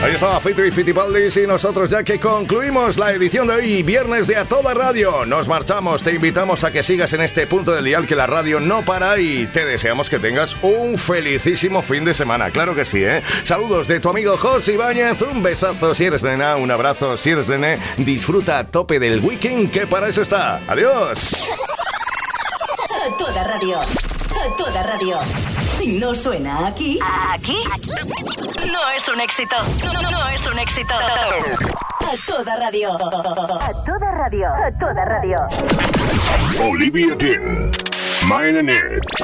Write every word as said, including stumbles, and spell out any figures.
Ahí estaba Fito y Fitipaldis y nosotros ya que concluimos la edición de hoy, viernes de A Toda Radio. Nos marchamos, te invitamos a que sigas en este punto del dial que la radio no para y te deseamos que tengas un felicísimo fin de semana. Claro que sí, ¿eh? Saludos de tu amigo José Ibáñez, un besazo si eres nena, un abrazo si eres nene. Disfruta a tope del weekend que para eso está. Adiós. A Toda Radio. A Toda Radio. Si no suena aquí, aquí, no es un éxito. No, no, no es un éxito. A Toda Radio. A Toda Radio. A Toda Radio. Olivia Dean, Meine Net.